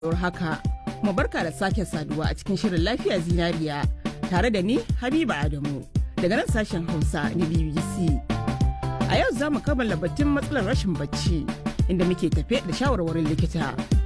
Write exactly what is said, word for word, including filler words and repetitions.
haka kuma barka da sake saduwa a cikin shirin lafiya zinariya tare da ni Habiba Adamu daga nan sashen Hausa na B B C. A yau za mu kammala batun matsalar rashin bacci inda muke tafe da shawarwarin likita.